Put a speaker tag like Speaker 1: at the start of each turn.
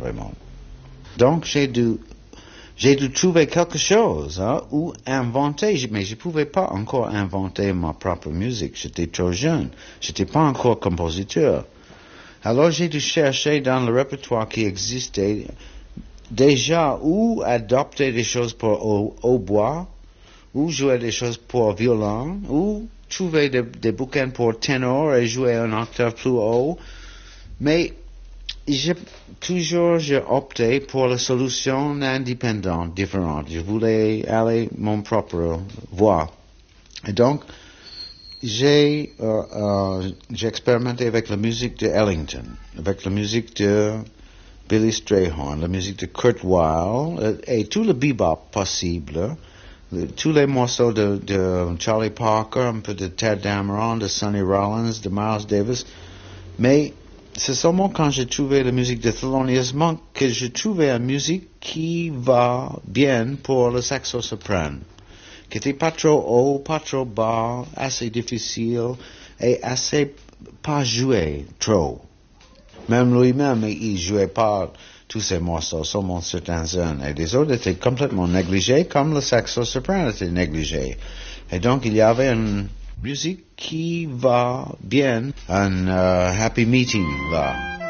Speaker 1: vraiment. Donc j'ai dû trouver quelque chose, hein, ou inventer, mais je ne pouvais pas encore inventer ma propre musique. J'étais trop jeune. Je n'étais pas encore compositeur. Alors j'ai dû chercher dans le répertoire qui existait déjà ou adopter des choses pour hautbois, ou jouer des choses pour violon, ou trouver des bouquins pour ténor et jouer un octave plus haut. Mais j'ai opté pour la solution indépendante, différente. Je voulais aller mon propre voie. Et donc, j'ai expérimenté avec la musique de Ellington, avec la musique de Billy Strayhorn, la musique de Kurt Weill, et tout le bebop possible, tous les morceaux de Charlie Parker, un peu de Ted Dameron, de Sonny Rollins, de Miles Davis. Mais c'est seulement quand j'ai trouvé la musique de Thelonious Monk que j'ai trouvé une musique qui va bien pour le saxo-soprano, qui n'était pas trop haut, pas trop bas, assez difficile et assez pas joué trop. Même lui-même, il jouait pas tous ces morceaux, seulement certains-uns. Et les autres étaient complètement négligés, comme le saxo-soprano était négligé. Et donc, il y avait une musique qui va bien, un happy meeting là.